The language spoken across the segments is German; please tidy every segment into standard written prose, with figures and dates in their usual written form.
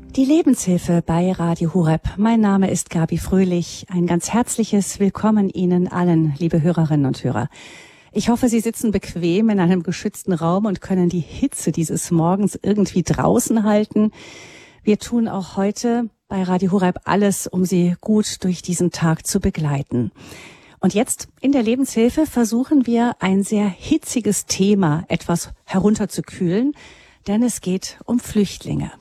Die Lebenshilfe bei Radio Horeb. Mein Name ist Gabi Fröhlich. Ein ganz herzliches Willkommen Ihnen allen, liebe Hörerinnen und Hörer. Ich hoffe, Sie sitzen bequem in einem geschützten Raum und können die Hitze dieses Morgens irgendwie draußen halten. Wir tun auch heute bei Radio Horeb alles, um Sie gut durch diesen Tag zu begleiten. Und jetzt in der Lebenshilfe versuchen wir, ein sehr hitziges Thema etwas herunterzukühlen, denn es geht um Flüchtlinge.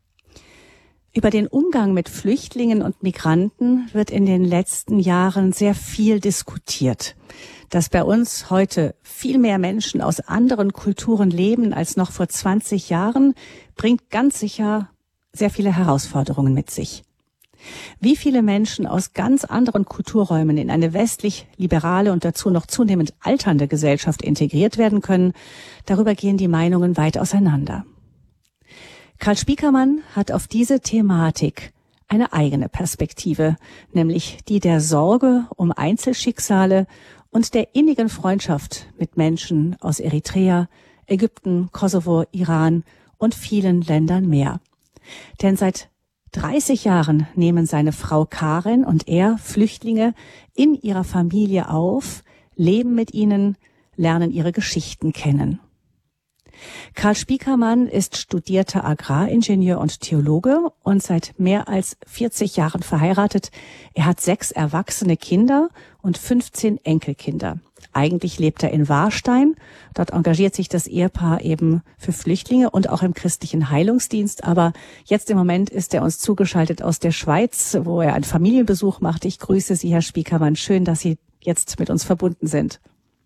Über den Umgang mit Flüchtlingen und Migranten wird in den letzten Jahren sehr viel diskutiert. Dass bei uns heute viel mehr Menschen aus anderen Kulturen leben als noch vor 20 Jahren, bringt ganz sicher sehr viele Herausforderungen mit sich. Wie viele Menschen aus ganz anderen Kulturräumen in eine westlich-liberale und dazu noch zunehmend alternde Gesellschaft integriert werden können, darüber gehen die Meinungen weit auseinander. Karl Spiekermann hat auf diese Thematik eine eigene Perspektive, nämlich die der Sorge um Einzelschicksale und der innigen Freundschaft mit Menschen aus Eritrea, Ägypten, Kosovo, Iran und vielen Ländern mehr. Denn seit 30 Jahren nehmen seine Frau Karen und er Flüchtlinge in ihrer Familie auf, leben mit ihnen, lernen ihre Geschichten kennen. Karl Spiekermann ist studierter Agraringenieur und Theologe und seit mehr als 40 Jahren verheiratet. Er hat 6 erwachsene Kinder und 15 Enkelkinder. Eigentlich lebt er in Warstein. Dort engagiert sich das Ehepaar eben für Flüchtlinge und auch im christlichen Heilungsdienst. Aber jetzt im Moment ist er uns zugeschaltet aus der Schweiz, wo er einen Familienbesuch macht. Ich grüße Sie, Herr Spiekermann. Schön, dass Sie jetzt mit uns verbunden sind.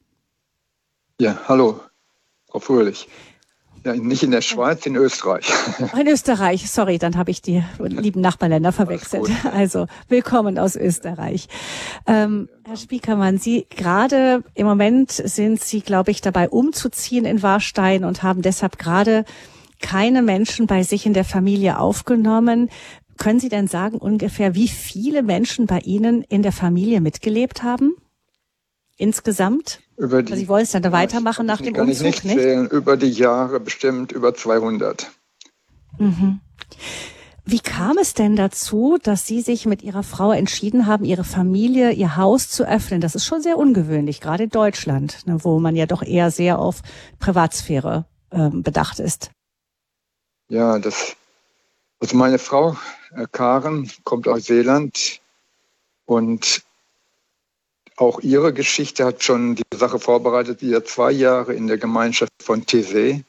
Ja, hallo, Frau Fröhlich. Ja, nicht in der Schweiz, in Österreich. In Österreich, sorry, dann habe ich die lieben Nachbarländer verwechselt. Also, willkommen aus Österreich. Herr Spiekermann, Sie gerade im Moment sind Sie, glaube ich, dabei umzuziehen in Warstein und haben deshalb gerade keine Menschen bei sich in der Familie aufgenommen. Können Sie denn sagen ungefähr, wie viele Menschen bei Ihnen in der Familie mitgelebt haben? Insgesamt? Also Sie wollen es dann weitermachen nach dem Umzug, kann ich nicht zählen. Über die Jahre bestimmt über 200. Mhm. Wie kam es denn dazu, dass Sie sich mit Ihrer Frau entschieden haben, Ihre Familie, Ihr Haus zu öffnen? Das ist schon sehr ungewöhnlich, gerade in Deutschland, ne, wo man ja doch eher sehr auf Privatsphäre bedacht ist. Ja, also meine Frau, Karen, kommt aus Seeland und auch ihre Geschichte hat schon die Sache vorbereitet. Sie hat 2 Jahre in der Gemeinschaft von Taizé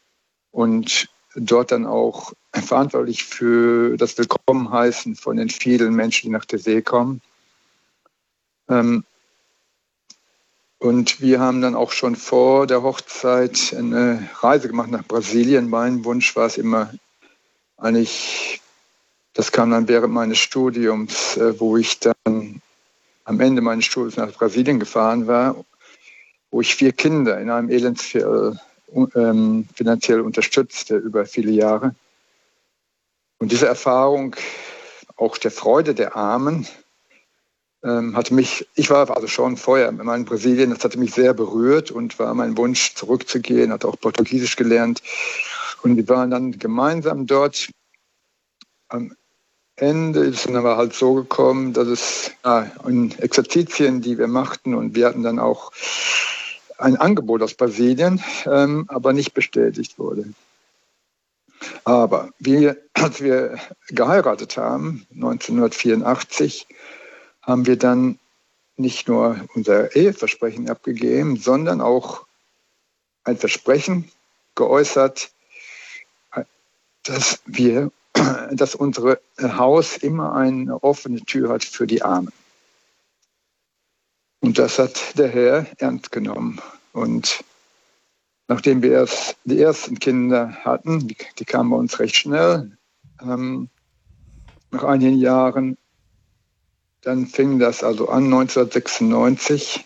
und dort dann auch verantwortlich für das Willkommenheißen von den vielen Menschen, die nach Taizé kommen. Und wir haben dann auch schon vor der Hochzeit eine Reise gemacht nach Brasilien. Mein Wunsch war es immer eigentlich, das kam dann während meines Studiums, wo ich dann am Ende meines Studiums nach Brasilien gefahren war, wo ich 4 Kinder in einem Elendsviertel finanziell unterstützte über viele Jahre. Und diese Erfahrung, auch der Freude der Armen, hatte mich, ich war also schon vorher in Brasilien, das hatte mich sehr berührt und war mein Wunsch zurückzugehen, hatte auch Portugiesisch gelernt. Und wir waren dann gemeinsam dort. Am Ende ist es dann aber halt so gekommen, dass es in Exerzitien, die wir machten, und wir hatten dann auch ein Angebot aus Brasilien, aber nicht bestätigt wurde. Aber als wir geheiratet haben, 1984, haben wir dann nicht nur unser Eheversprechen abgegeben, sondern auch ein Versprechen geäußert, dass unser Haus immer eine offene Tür hat für die Armen. Und das hat der Herr ernst genommen. Und nachdem wir die ersten Kinder hatten, die kamen bei uns recht schnell, nach einigen Jahren, dann fing das also an, 1996.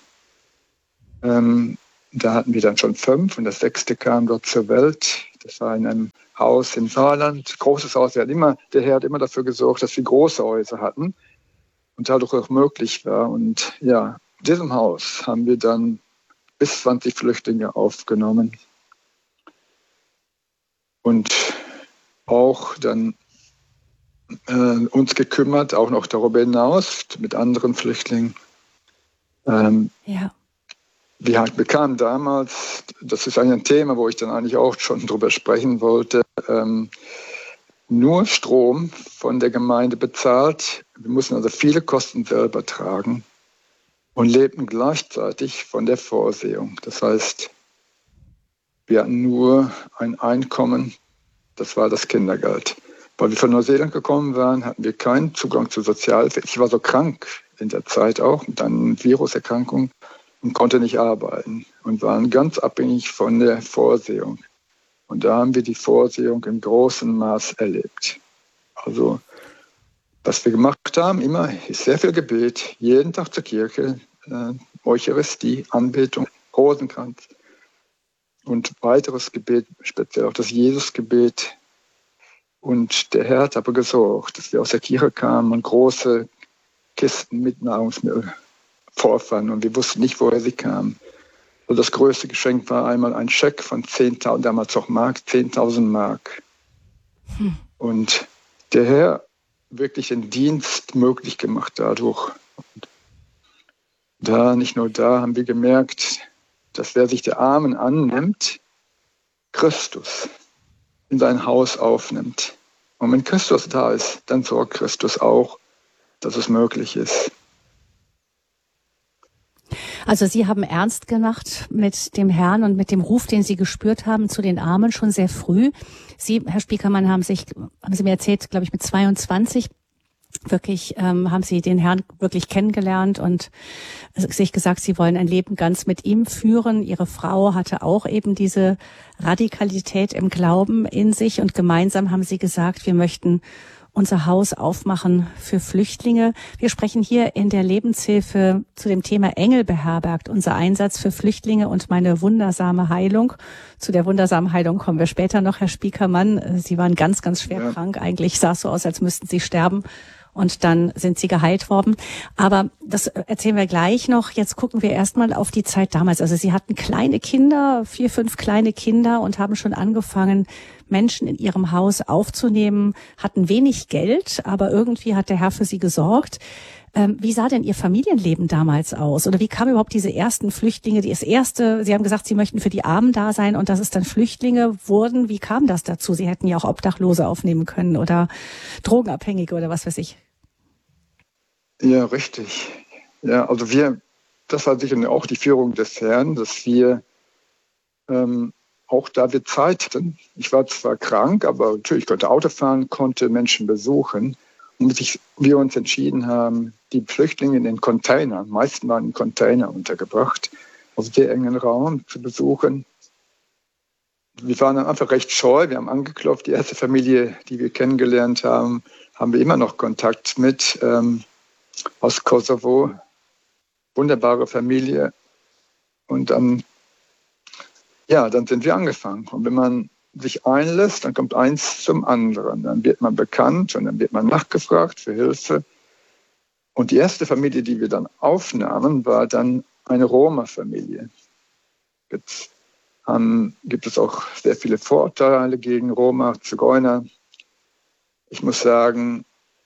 Da hatten wir dann schon 5 und das 6. kam dort zur Welt. Das war in einem Haus im Saarland, großes Haus. Der Herr hat immer dafür gesorgt, dass wir große Häuser hatten und dadurch auch möglich war. Und ja, in diesem Haus haben wir dann bis 20 Flüchtlinge aufgenommen. Und auch dann uns gekümmert, auch noch darüber hinaus mit anderen Flüchtlingen. Wir halt bekamen damals, das ist ein Thema, wo ich dann eigentlich auch schon drüber sprechen wollte, nur Strom von der Gemeinde bezahlt. Wir mussten also viele Kosten selber tragen und lebten gleichzeitig von der Vorsehung. Das heißt, wir hatten nur ein Einkommen, das war das Kindergeld. Weil wir von Neuseeland gekommen waren, hatten wir keinen Zugang zu Sozialhilfe. Ich war so krank in der Zeit auch mit einer Viruserkrankung und konnte nicht arbeiten und waren ganz abhängig von der Vorsehung. Und da haben wir die Vorsehung im großen Maß erlebt. Also, was wir gemacht haben, immer ist sehr viel Gebet, jeden Tag zur Kirche, Eucharistie, Anbetung, Rosenkranz und weiteres Gebet, speziell auch das Jesusgebet. Und der Herr hat aber gesorgt, dass wir aus der Kirche kamen und große Kisten mit Nahrungsmittel vorfanden und wir wussten nicht, woher sie kamen. Also das größte Geschenk war einmal ein Scheck von 10.000, damals auch Mark, 10.000 Mark. Und der Herr wirklich den Dienst möglich gemacht dadurch. Und nicht nur da haben wir gemerkt, dass wer sich der Armen annimmt, Christus in sein Haus aufnimmt. Und wenn Christus da ist, dann sorgt Christus auch, dass es möglich ist. Also Sie haben ernst gemacht mit dem Herrn und mit dem Ruf, den Sie gespürt haben zu den Armen schon sehr früh. Sie, Herr Spiekermann, haben Sie mir erzählt, glaube ich, mit 22 wirklich haben Sie den Herrn wirklich kennengelernt und sich gesagt, Sie wollen ein Leben ganz mit ihm führen. Ihre Frau hatte auch eben diese Radikalität im Glauben in sich und gemeinsam haben Sie gesagt, wir möchten unser Haus aufmachen für Flüchtlinge. Wir sprechen hier in der Lebenshilfe zu dem Thema Engel beherbergt, unser Einsatz für Flüchtlinge und meine wundersame Heilung. Zu der wundersamen Heilung kommen wir später noch, Herr Spiekermann. Sie waren ganz, ganz schwer krank. Eigentlich sah es so aus, als müssten Sie sterben. Und dann sind Sie geheilt worden. Aber das erzählen wir gleich noch. Jetzt gucken wir erstmal auf die Zeit damals. Also Sie hatten kleine Kinder, 4, 5 kleine Kinder und haben schon angefangen, Menschen in Ihrem Haus aufzunehmen, hatten wenig Geld, aber irgendwie hat der Herr für Sie gesorgt. Wie sah denn Ihr Familienleben damals aus? Oder wie kamen überhaupt diese ersten Flüchtlinge, Sie haben gesagt, Sie möchten für die Armen da sein und dass es dann Flüchtlinge wurden. Wie kam das dazu? Sie hätten ja auch Obdachlose aufnehmen können oder Drogenabhängige oder was weiß ich. Ja, richtig. Ja, also das war sicher auch die Führung des Herrn, dass wir auch da wir Zeit hatten. Ich war zwar krank, aber natürlich konnte Auto fahren, konnte Menschen besuchen. Und wir uns entschieden haben, die Flüchtlinge in den Containern, meisten waren in Container untergebracht, auf sehr engen Raum zu besuchen. Wir waren dann einfach recht scheu, wir haben angeklopft, die erste Familie, die wir kennengelernt haben, haben wir immer noch Kontakt mit, aus Kosovo, wunderbare Familie. Und dann sind wir angefangen. Und wenn man sich einlässt, dann kommt eins zum anderen. Dann wird man bekannt und dann wird man nachgefragt für Hilfe. Und die erste Familie, die wir dann aufnahmen, war dann eine Roma-Familie. Jetzt gibt es auch sehr viele Vorurteile gegen Roma, Zigeuner. Ich muss sagen,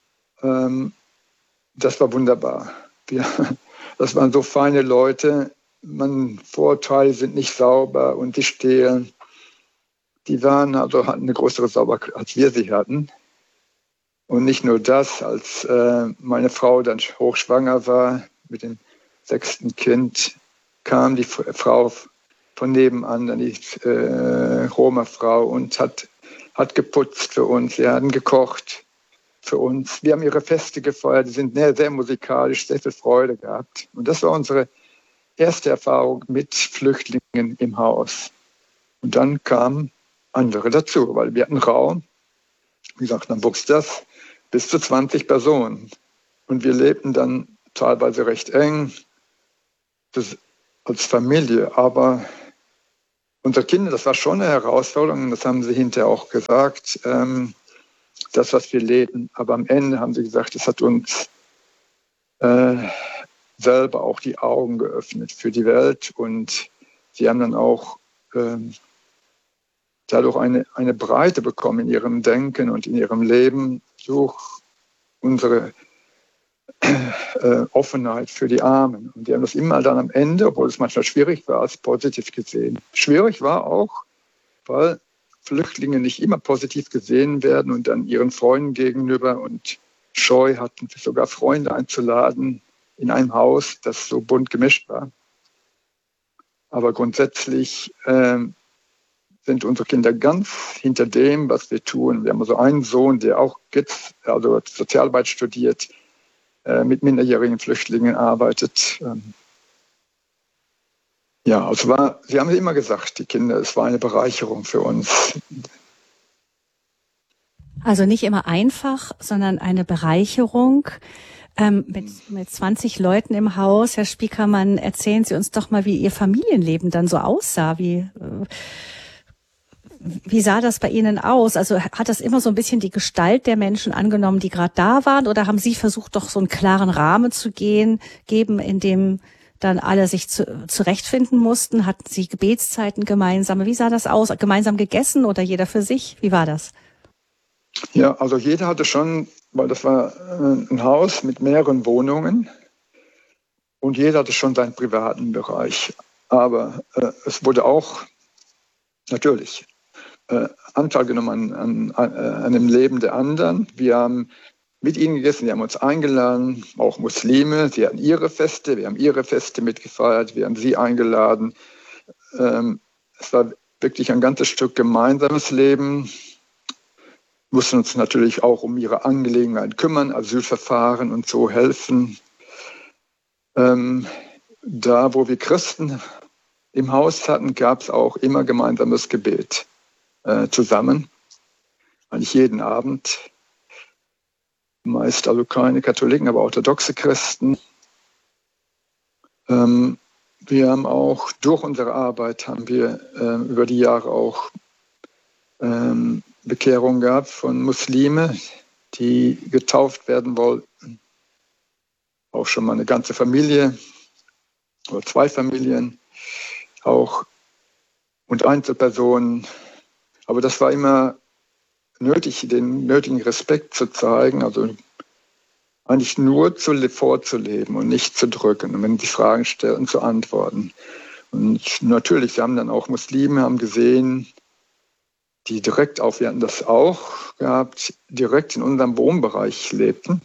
das war wunderbar. Das waren so feine Leute. Vorurteile sind nicht sauber und die stehlen. Die hatten eine größere Sauberkeit, als wir sie hatten. Und nicht nur das, als meine Frau dann hochschwanger war mit dem 6. Kind, kam die Frau von nebenan, dann die Roma-Frau und hat geputzt für uns. Sie hatten gekocht für uns. Wir haben ihre Feste gefeiert. Die sind sehr, sehr musikalisch, sehr viel Freude gehabt. Und das war unsere erste Erfahrung mit Flüchtlingen im Haus. Und dann kamen andere dazu, weil wir hatten Raum. Wie gesagt, dann wuchs das bis zu 20 Personen. Und wir lebten dann teilweise recht eng als Familie. Aber unsere Kinder, das war schon eine Herausforderung. Das haben sie hinterher auch gesagt, das, was wir lebten. Aber am Ende haben sie gesagt, es hat uns selber auch die Augen geöffnet für die Welt. Und sie haben dann auch dadurch eine Breite bekommen in ihrem Denken und in ihrem Leben durch unsere Offenheit für die Armen. Und die haben das immer dann am Ende, obwohl es manchmal schwierig war, als positiv gesehen. Schwierig war auch, weil Flüchtlinge nicht immer positiv gesehen werden und dann ihren Freunden gegenüber und Scheu hatten, sogar Freunde einzuladen in einem Haus, das so bunt gemischt war. Aber grundsätzlich sind unsere Kinder ganz hinter dem, was wir tun. Wir haben also einen Sohn, der auch also Sozialarbeit studiert, mit minderjährigen Flüchtlingen arbeitet. Ja, also Sie haben immer gesagt, die Kinder, es war eine Bereicherung für uns. Also nicht immer einfach, sondern eine Bereicherung. Mit 20 Leuten im Haus, Herr Spiekermann, erzählen Sie uns doch mal, wie Ihr Familienleben dann so aussah. Wie sah das bei Ihnen aus? Also hat das immer so ein bisschen die Gestalt der Menschen angenommen, die gerade da waren? Oder haben Sie versucht, doch so einen klaren Rahmen zu geben, in dem dann alle sich zurechtfinden mussten? Hatten Sie Gebetszeiten gemeinsame? Wie sah das aus? Gemeinsam gegessen oder jeder für sich? Wie war das? Ja, also jeder hatte schon, weil das war ein Haus mit mehreren Wohnungen und jeder hatte schon seinen privaten Bereich. Aber es wurde auch natürlich Anteil genommen an dem Leben der anderen. Wir haben mit ihnen gegessen, die haben uns eingeladen, auch Muslime. Sie hatten ihre Feste, wir haben ihre Feste mitgefeiert, wir haben sie eingeladen. Es war wirklich ein ganzes Stück gemeinsames Leben. Wir mussten uns natürlich auch um ihre Angelegenheiten kümmern, Asylverfahren und so helfen. Da, wo wir Christen im Haus hatten, gab es auch immer gemeinsames Gebet zusammen, eigentlich jeden Abend. Meist also keine Katholiken, aber orthodoxe Christen. Wir haben auch durch unsere Arbeit über die Jahre auch Bekehrung gehabt von Muslime, die getauft werden wollten. Auch schon mal eine ganze Familie oder 2 Familien auch und Einzelpersonen. Aber das war immer nötig, den nötigen Respekt zu zeigen, also eigentlich nur vorzuleben und nicht zu drücken und wenn sie Fragen stellen, zu antworten. Und natürlich, wir haben dann auch Muslime, haben gesehen, die direkt wir hatten das auch gehabt, direkt in unserem Wohnbereich lebten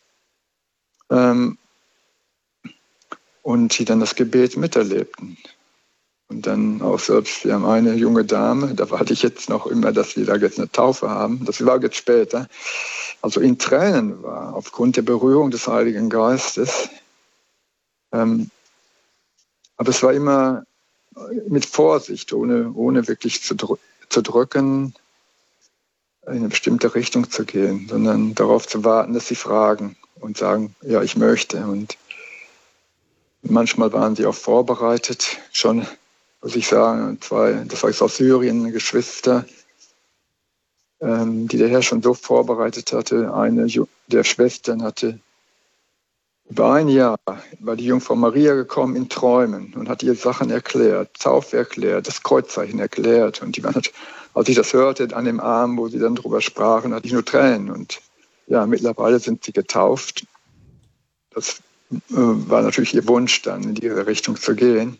und die dann das Gebet miterlebten. Und dann auch selbst, wir haben eine junge Dame, da warte ich jetzt noch immer, dass wir da jetzt eine Taufe haben, das war jetzt später, also in Tränen war, aufgrund der Berührung des Heiligen Geistes. Aber es war immer mit Vorsicht, ohne wirklich zu drücken, in eine bestimmte Richtung zu gehen, sondern darauf zu warten, dass sie fragen und sagen, ja, ich möchte. Und manchmal waren sie auch vorbereitet, schon, muss ich sagen, das war jetzt aus Syrien, Geschwister, die der Herr schon so vorbereitet hatte. Eine der Schwestern hatte über ein Jahr, war die Jungfrau Maria gekommen in Träumen und hat ihr Sachen erklärt, Taufe erklärt, das Kreuzzeichen erklärt. Und die waren, als ich das hörte, an dem Abend, wo sie dann drüber sprachen, hatte ich nur Tränen. Und ja, mittlerweile sind sie getauft. Das war natürlich ihr Wunsch, dann in diese Richtung zu gehen.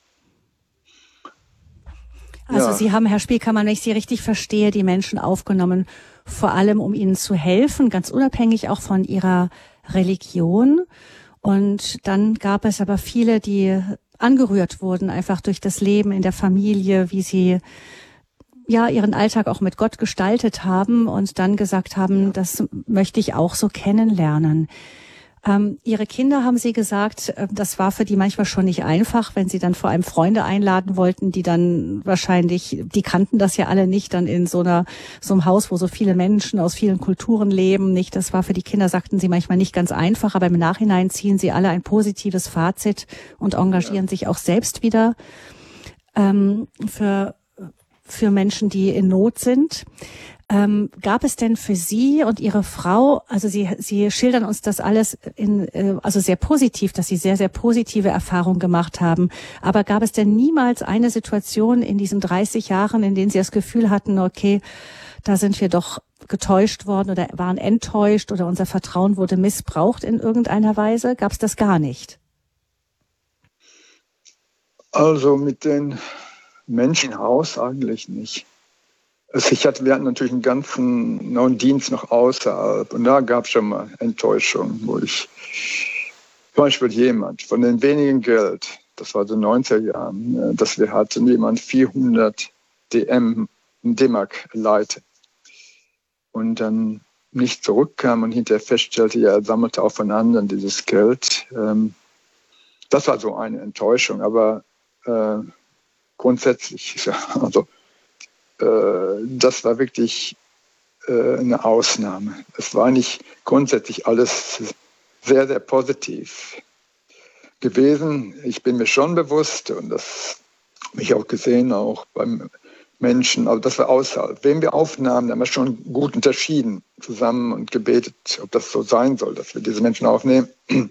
Also Sie haben, Herr Spiekermann, wenn ich Sie richtig verstehe, die Menschen aufgenommen, vor allem um ihnen zu helfen, ganz unabhängig auch von ihrer Religion. Und dann gab es aber viele, die angerührt wurden, einfach durch das Leben in der Familie, wie sie ja ihren Alltag auch mit Gott gestaltet haben und dann gesagt haben, das möchte ich auch so kennenlernen. Ihre Kinder, haben Sie gesagt, das war für die manchmal schon nicht einfach, wenn sie dann vor allem Freunde einladen wollten, die dann wahrscheinlich, die kannten das ja alle nicht, dann in so einem Haus, wo so viele Menschen aus vielen Kulturen leben, nicht. Das war für die Kinder, sagten sie, manchmal nicht ganz einfach, aber im Nachhinein ziehen sie alle ein positives Fazit und engagieren sich auch selbst wieder für Menschen, die in Not sind. Gab es denn für Sie und Ihre Frau, also Sie schildern uns das alles also sehr positiv, dass Sie sehr, sehr positive Erfahrungen gemacht haben. Aber gab es denn niemals eine Situation in diesen 30 Jahren, in denen Sie das Gefühl hatten, okay, da sind wir doch getäuscht worden oder waren enttäuscht oder unser Vertrauen wurde missbraucht in irgendeiner Weise? Gab es das gar nicht? Also mit den Menschen im Haus eigentlich nicht. Wir hatten natürlich einen ganzen neuen Dienst noch außerhalb und da gab es schon mal Enttäuschung, wo zum Beispiel jemand von den wenigen Geld, das war so 90er Jahren, dass wir hatten, jemand 400 D-Mark leiht und dann nicht zurückkam und hinterher feststellte, ja, er sammelte auch von anderen dieses Geld. Das war so eine Enttäuschung, aber grundsätzlich, also das war wirklich eine Ausnahme. Es war nicht grundsätzlich alles sehr, sehr positiv gewesen. Ich bin mir schon bewusst, und das habe ich auch gesehen, auch beim Menschen, aber das war außerhalb. Wen wir aufnahmen, haben wir schon gut unterschieden zusammen und gebetet, ob das so sein soll, dass wir diese Menschen aufnehmen.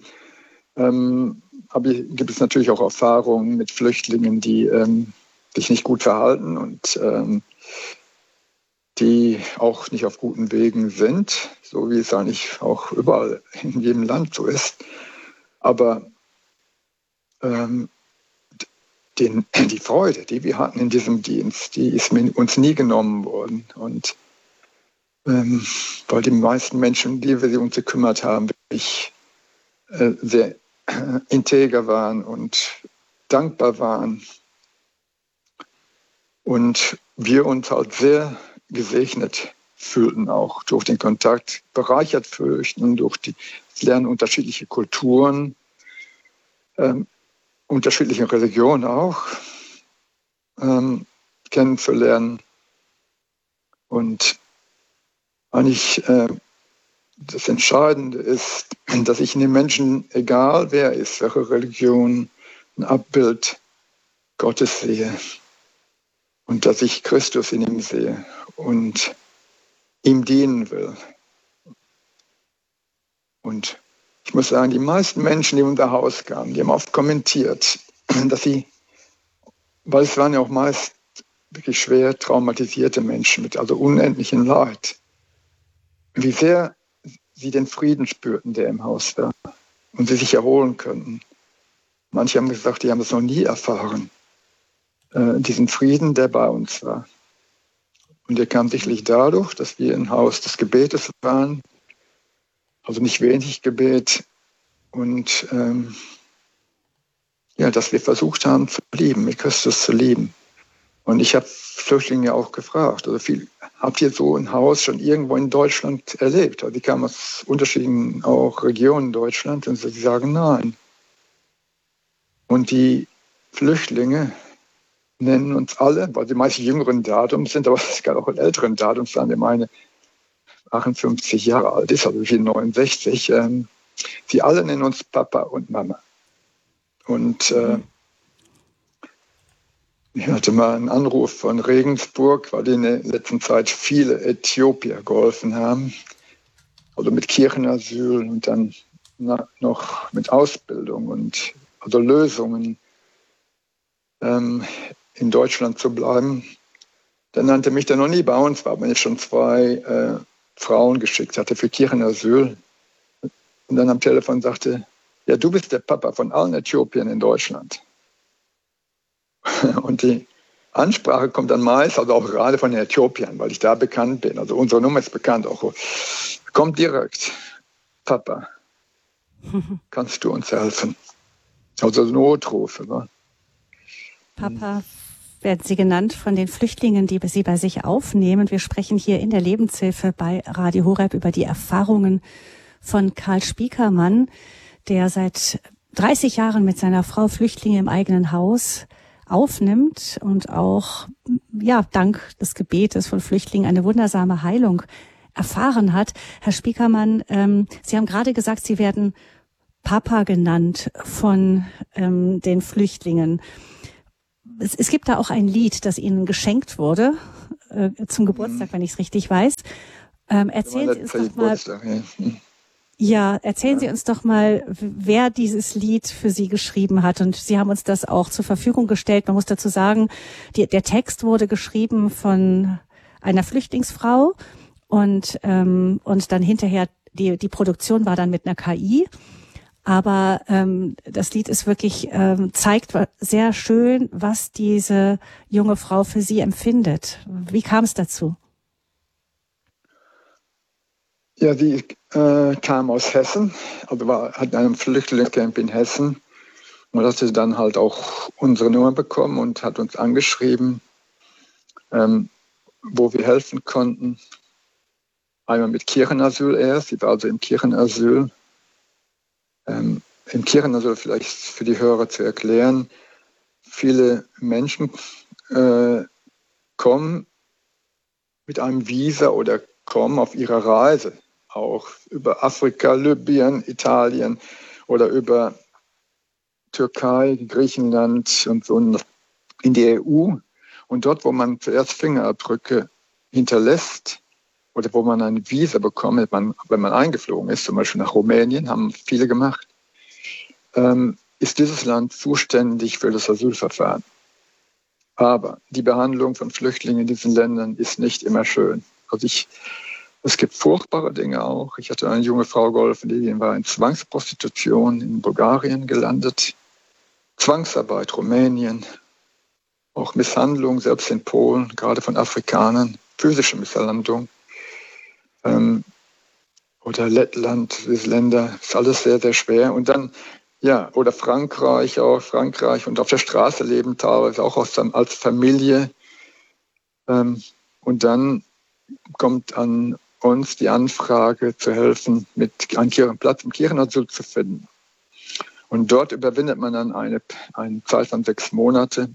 Aber gibt es natürlich auch Erfahrungen mit Flüchtlingen, die sich nicht gut verhalten und die auch nicht auf guten Wegen sind, so wie es eigentlich auch überall in jedem Land so ist. Aber die Freude, die wir hatten in diesem Dienst, die ist uns nie genommen worden. Und weil die meisten Menschen, die wir uns gekümmert haben, wirklich sehr integer waren und dankbar waren. Und wir uns halt sehr gesegnet fühlten, auch durch den Kontakt, bereichert fühlten, durch das Lernen unterschiedlicher Kulturen, unterschiedliche Religionen auch kennenzulernen. Und eigentlich das Entscheidende ist, dass ich in den Menschen, egal wer ist, welche Religion, ein Abbild Gottes sehe. Und dass ich Christus in ihm sehe und ihm dienen will. Und ich muss sagen, die meisten Menschen, die in unser Haus kamen, die haben oft kommentiert, dass sie, weil es waren ja auch meist wirklich schwer traumatisierte Menschen mit also unendlichem Leid, wie sehr sie den Frieden spürten, der im Haus war und sie sich erholen könnten. Manche haben gesagt, die haben es noch nie erfahren. Diesen Frieden, der bei uns war. Und der kam sicherlich dadurch, dass wir ein Haus des Gebetes waren, also nicht wenig Gebet, und dass wir versucht haben zu lieben, mit Christus zu lieben. Und ich habe Flüchtlinge auch gefragt, also habt ihr so ein Haus schon irgendwo in Deutschland erlebt? Also die kamen aus unterschiedlichen auch Regionen Deutschlands und sie sagen nein. Und die Flüchtlinge nennen uns alle, weil die meisten jüngeren Datums sind, aber es kann auch in älteren Datums sein, der meine 58 Jahre alt ist, also wie 69. Sie alle nennen uns Papa und Mama. Und ich hatte mal einen Anruf von Regensburg, weil die in der letzten Zeit viele Äthiopier geholfen haben, also mit Kirchenasyl und dann noch mit Ausbildung und also Lösungen in Deutschland zu bleiben. Dann nannte mich der noch nie bei uns war, wenn ich schon 2 Frauen geschickt hatte für Kirchenasyl. Und dann am Telefon sagte, ja, du bist der Papa von allen Äthiopiern in Deutschland. Und die Ansprache kommt dann meist, also auch gerade von den Äthiopiern, weil ich da bekannt bin. Also unsere Nummer ist bekannt auch. Kommt direkt, Papa, kannst du uns helfen? Also Notrufe. Ne? Papa, werden Sie genannt von den Flüchtlingen, die Sie bei sich aufnehmen. Wir sprechen hier in der Lebenshilfe bei Radio Horeb über die Erfahrungen von Karl Spiekermann, der seit 30 Jahren mit seiner Frau Flüchtlinge im eigenen Haus aufnimmt und auch dank des Gebetes von Flüchtlingen eine wundersame Heilung erfahren hat. Herr Spiekermann, Sie haben gerade gesagt, Sie werden Papa genannt von den Flüchtlingen. es gibt da auch ein Lied, das Ihnen geschenkt wurde, zum Geburtstag, wenn ich es richtig weiß. Erzählen Sie uns doch mal, erzählen Sie uns doch mal, wer dieses Lied für Sie geschrieben hat. Und Sie haben uns das auch zur Verfügung gestellt. Man muss dazu sagen, der Text wurde geschrieben von einer Flüchtlingsfrau und dann hinterher die Produktion war dann mit einer KI. Aber das Lied ist wirklich zeigt sehr schön, was diese junge Frau für Sie empfindet. Wie kam es dazu? Ja, sie kam aus Hessen, also hat in einem Flüchtlingscamp in Hessen und hatte dann halt auch unsere Nummer bekommen und hat uns angeschrieben, wo wir helfen konnten. Einmal mit Kirchenasyl erst, sie war also im Kirchenasyl. Im Kirchenasyl vielleicht für die Hörer zu erklären, viele Menschen kommen mit einem Visa oder kommen auf ihrer Reise, auch über Afrika, Libyen, Italien oder über Türkei, Griechenland und so in die EU. Und dort, wo man zuerst Fingerabdrücke hinterlässt oder wo man ein Visa bekommt, wenn man eingeflogen ist, zum Beispiel nach Rumänien, haben viele gemacht, ist dieses Land zuständig für das Asylverfahren. Aber die Behandlung von Flüchtlingen in diesen Ländern ist nicht immer schön. Also es gibt furchtbare Dinge auch. Ich hatte eine junge Frau geholfen, die war in Zwangsprostitution in Bulgarien gelandet, Zwangsarbeit Rumänien, auch Misshandlung, selbst in Polen, gerade von Afrikanern, physische Misshandlung. Oder Lettland, diese Länder, ist alles sehr, sehr schwer. Und dann, oder Frankreich und auf der Straße leben teilweise auch als Familie. Und dann kommt an uns die Anfrage zu helfen, einen Platz im Kirchenasyl zu finden. Und dort überwindet man dann eine Zeit von 6 Monate.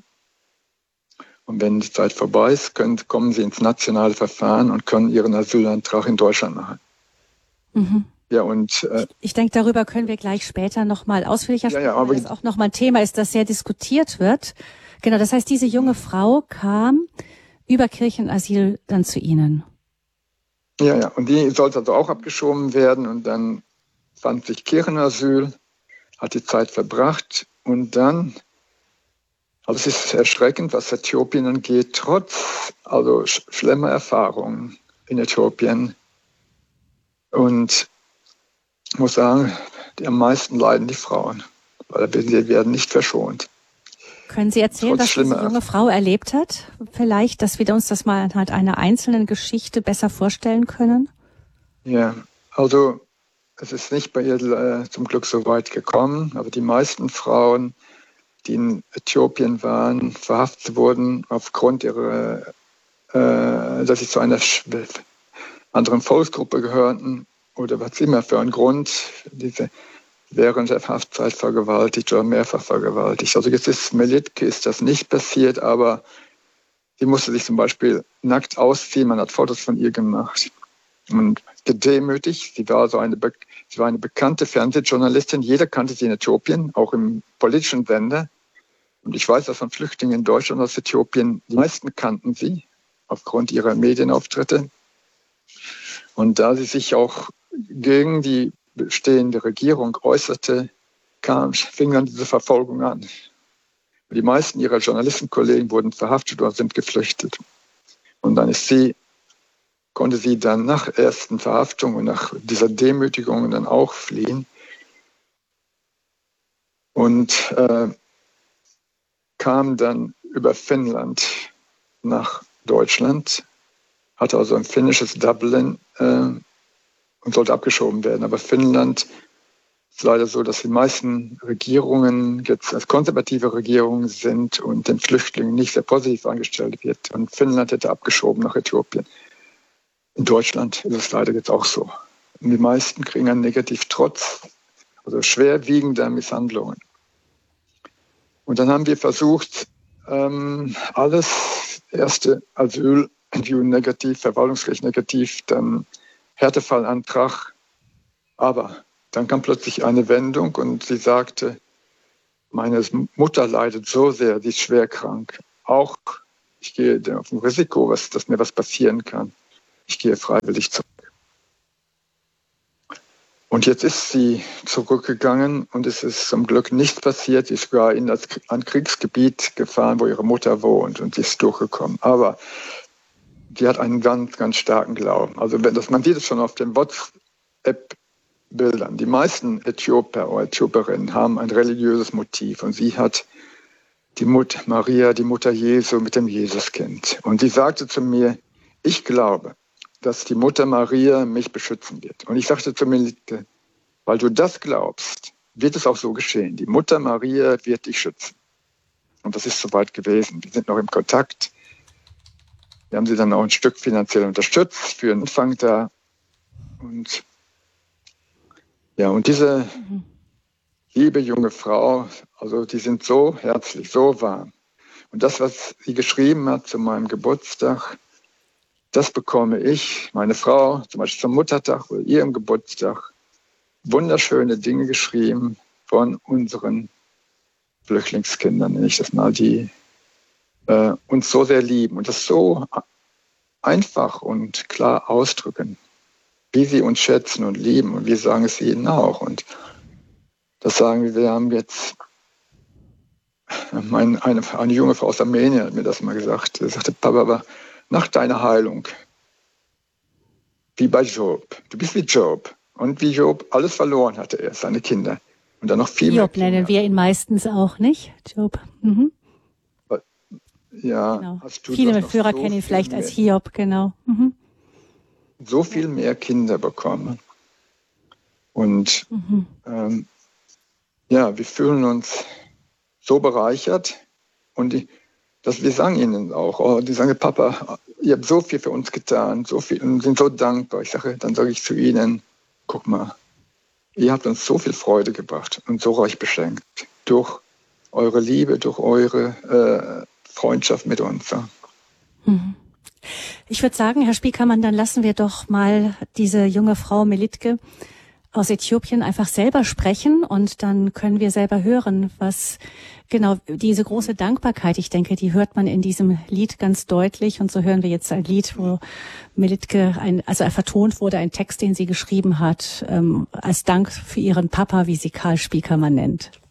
Und wenn die Zeit vorbei ist, kommen sie ins nationale Verfahren und können ihren Asylantrag in Deutschland machen. Mhm. Ja, und ich denke, darüber können wir gleich später nochmal ausführlicher sprechen, weil das auch nochmal ein Thema ist, das sehr diskutiert wird. Genau, das heißt, diese junge Frau kam über Kirchenasyl dann zu Ihnen. Ja, und die sollte also auch abgeschoben werden und dann fand sich Kirchenasyl, hat die Zeit verbracht und dann, also es ist erschreckend, was Äthiopien angeht, trotz schlimmer Erfahrungen in Äthiopien. Und ich muss sagen, am meisten leiden die Frauen, weil sie werden nicht verschont. Können Sie erzählen, was diese junge Frau erlebt hat? Vielleicht, dass wir uns das mal anhand einer einzelnen Geschichte besser vorstellen können? Ja, also es ist nicht bei ihr zum Glück so weit gekommen, aber die meisten Frauen, die in Äthiopien waren, verhaftet wurden aufgrund ihrer, dass sie zu einer anderen Volksgruppe gehörten oder was immer für einen Grund, diese während der Haftzeit vergewaltigt oder mehrfach vergewaltigt. Also jetzt ist Melitke ist das nicht passiert, aber sie musste sich zum Beispiel nackt ausziehen, man hat Fotos von ihr gemacht und gedemütigt. Sie war eine bekannte Fernsehjournalistin, jeder kannte sie in Äthiopien, auch im politischen Sender. Und ich weiß das von Flüchtlingen in Deutschland aus Äthiopien, die meisten kannten sie aufgrund ihrer Medienauftritte. Und da sie sich auch gegen die bestehende Regierung äußerte, fing dann diese Verfolgung an. Die meisten ihrer Journalistenkollegen wurden verhaftet oder sind geflüchtet. Und dann konnte sie dann nach ersten Verhaftung und nach dieser Demütigung dann auch fliehen. Und kam dann über Finnland nach Deutschland, hatte also ein finnisches Dublin und sollte abgeschoben werden. Aber Finnland ist leider so, dass die meisten Regierungen jetzt als konservative Regierungen sind und den Flüchtlingen nicht sehr positiv angestellt wird. Und Finnland hätte abgeschoben nach Äthiopien. In Deutschland ist es leider jetzt auch so. Und die meisten kriegen einen Negativtrotz, also schwerwiegender Misshandlungen. Und dann haben wir versucht, alles erste Asyl, negativ, Verwaltungsgericht negativ, dann Härtefallantrag. Aber dann kam plötzlich eine Wendung und sie sagte, Meine Mutter leidet so sehr, sie ist schwer krank. Auch ich gehe auf ein Risiko, dass mir was passieren kann. Ich gehe freiwillig zurück. Und jetzt ist sie zurückgegangen und es ist zum Glück nichts passiert. Sie ist sogar in ein Kriegsgebiet gefahren, wo ihre Mutter wohnt, und sie ist durchgekommen. Aber die hat einen ganz, ganz starken Glauben. Also man sieht es schon auf den WhatsApp-Bildern. Die meisten Äthiopier oder Äthioperinnen haben ein religiöses Motiv, und sie hat die Mutter Maria, die Mutter Jesu mit dem Jesuskind. Und sie sagte zu mir, ich glaube, dass die Mutter Maria mich beschützen wird. Und ich sagte zu Melitke, weil du das glaubst, wird es auch so geschehen. Die Mutter Maria wird dich schützen. Und das ist soweit gewesen. Wir sind noch im Kontakt. Wir haben sie dann auch ein Stück finanziell unterstützt für den Anfang da. Und ja, und diese liebe junge Frau, also die sind so herzlich, so warm. Und das, was sie geschrieben hat zu meinem Geburtstag, das bekomme ich, meine Frau, zum Beispiel zum Muttertag oder ihrem Geburtstag, wunderschöne Dinge geschrieben von unseren Flüchtlingskindern, nenne ich das mal, die uns so sehr lieben und das so einfach und klar ausdrücken, wie sie uns schätzen und lieben, und wir sagen es ihnen auch. Und das sagen wir haben jetzt, eine junge Frau aus Armenien hat mir das mal gesagt, sie sagte, Papa, aber nach deiner Heilung, wie bei Job. Du bist wie Job. Und wie Job alles verloren hatte er, seine Kinder. Und dann noch viel mehr Job nennen wir ihn meistens auch, nicht? Job. Mhm. Ja. Genau. Hast du Viele so Führer kennen ihn vielleicht als Hiob, genau. Mhm. So viel mehr Kinder bekommen. Und ja, wir fühlen uns so bereichert. Und wir sagen ihnen auch, die sagen, Papa, ihr habt so viel für uns getan, so viel, und sind so dankbar. Dann sage ich zu ihnen, guck mal, ihr habt uns so viel Freude gebracht und so reich beschenkt. Durch eure Liebe, durch eure Freundschaft mit uns. Ja. Ich würde sagen, Herr Spiekermann, dann lassen wir doch mal diese junge Frau Melitke aus Äthiopien einfach selber sprechen, und dann können wir selber hören, was genau diese große Dankbarkeit, ich denke, die hört man in diesem Lied ganz deutlich, und so hören wir jetzt ein Lied, wo Melitke vertont wurde, ein Text, den sie geschrieben hat, als Dank für ihren Papa, wie sie Karl Spiekermann nennt.